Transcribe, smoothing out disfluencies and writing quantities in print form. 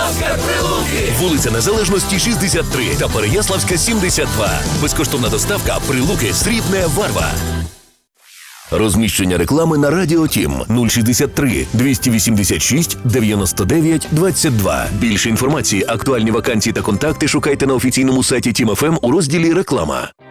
Переяславська, Прилуки! Вулиця Незалежності, 63 та Переяславська, 72. Безкоштовна доставка Прилуки, Срібне, Варва. Розміщення реклами на Радіо Тім 063 286 99 22. Більше інформації, актуальні вакансії та контакти шукайте на офіційному сайті Тім ФМ у розділі «Реклама».